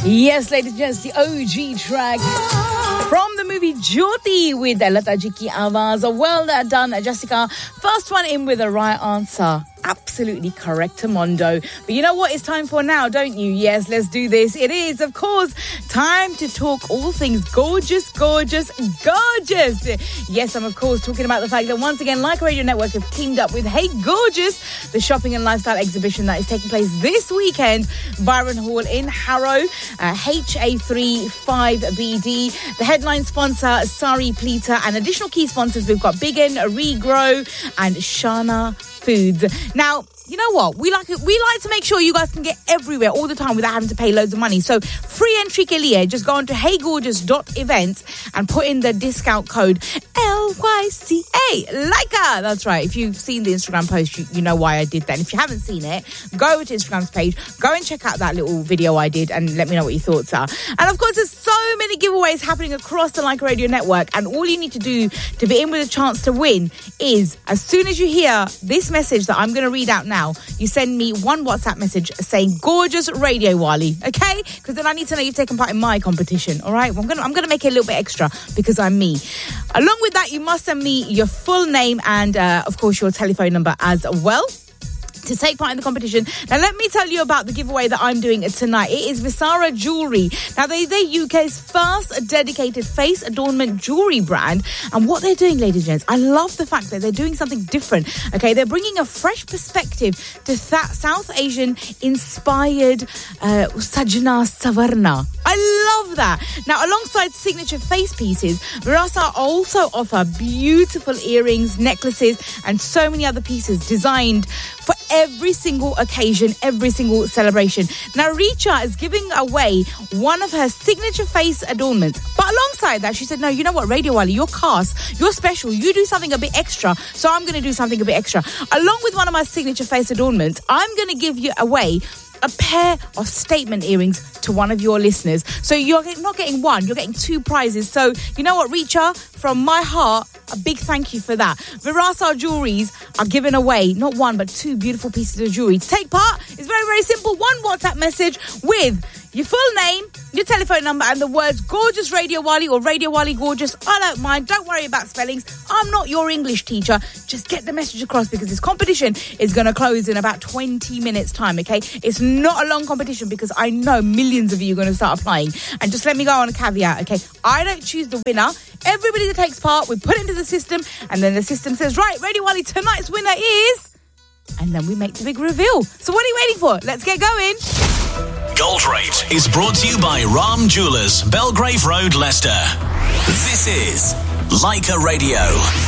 Yes, ladies and gents, the OG track from the movie Jyoti with Lataji ki awaaz. Well done, Jessica. First one in with the right answer. Absolutely correct, Mondo. But you know what it's time for now, don't you? Yes, let's do this. It is, of course, time to talk all things gorgeous, gorgeous, gorgeous. Yes, I'm, of course, talking about the fact that once again, Like Radio Network have teamed up with Hey Gorgeous, the shopping and lifestyle exhibition that is taking place this weekend, Byron Hall in Harrow, HA35BD. The headline sponsor, Sari Pleater, and additional key sponsors, we've got Biggin, Regrow, and Shana Foods. Now, you know what? We like to make sure you guys can get everywhere all the time without having to pay loads of money. So, free entry ke liye, just go on to heygorgeous.events and put in the discount code LYCA. Leica. That's right. If you've seen the Instagram post, you know why I did that. And if you haven't seen it, go over to Instagram's page, go and check out that little video I did and let me know what your thoughts are. And of course, there's so many giveaways happening across the Like Radio Network, and all you need to do to be in with a chance to win is, as soon as you hear this message that I'm going to read out now, you send me one WhatsApp message saying Gorgeous Radio Wali, okay? Because then I need to know you've taken part in my competition, all right? Well, I'm gonna make it a little bit extra because I'm me. Along with that, you must send me your full name and, of course, your telephone number as well to take part in the competition. Now, let me tell you about the giveaway that I'm doing tonight. It is Visara Jewellery. Now, they're UK's first dedicated face adornment jewellery brand. And what they're doing, ladies and gents, I love the fact that they're doing something different. Okay, they're bringing a fresh perspective to South Asian inspired Sajna Savarna. I love that. Now, alongside signature face pieces, Virasa also offer beautiful earrings, necklaces, and so many other pieces designed for every single occasion, every single celebration. Now, Richa is giving away one of her signature face adornments. But alongside that, she said, no, you know what, Radio Wali, you're cast, you're special, you do something a bit extra, so I'm going to do something a bit extra. Along with one of my signature face adornments, I'm going to give you away a pair of statement earrings to one of your listeners. So you're not getting one, you're getting two prizes. So you know what, Richa, from my heart, a big thank you for that. Virasa Jewelries are giving away not one but two beautiful pieces of jewellery. To take part, it's very, very simple. One WhatsApp message with your full name, your telephone number, and the words Gorgeous Radio Wali or Radio Wali Gorgeous. I don't mind. Don't worry about spellings. I'm not your English teacher. Just get the message across because this competition is going to close in about 20 minutes time, okay? It's not a long competition because I know millions of you are going to start applying. And just let me go on a caveat, okay? I don't choose the winner. Everybody that takes part, we put it into the system, and then the system says, right, Radio Wali, tonight's winner is... And then we make the big reveal. So what are you waiting for? Let's get going. Gold Rate is brought to you by Ram Jewellers, Belgrave Road, Leicester. This is Leica Radio.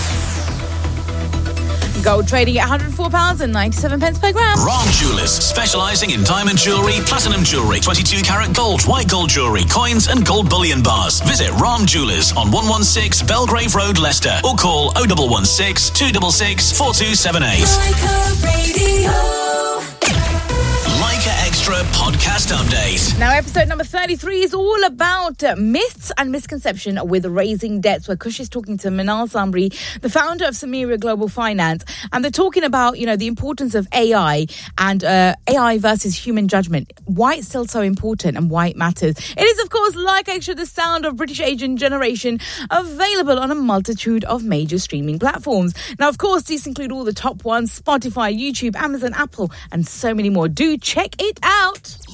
Gold trading at £104.97 per gram. Ram Jewellers, specialising in diamond jewellery, platinum jewellery, 22 carat gold, white gold jewellery, coins and gold bullion bars. Visit Ram Jewellers on 116 Belgrave Road, Leicester, or call 0116 266 4278. Leica Radio. Leica Extra podcast update. Now, episode number 33 is all about myths and misconception with raising debts, where Kush is talking to Minal Sambri, the founder of Samiria Global Finance, and they're talking about, you know, the importance of AI and AI versus human judgment, why it's still so important and why it matters. It is, of course, Like Extra, the sound of British Asian generation, available on a multitude of major streaming platforms. Now, of course, these include all the top ones: Spotify, YouTube, Amazon, Apple, and so many more. Do check it out.